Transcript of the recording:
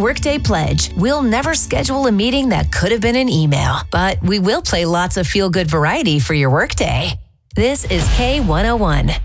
Workday Pledge, we'll never schedule a meeting that could have been an email, but we will play lots of feel-good variety for your workday. This is K101.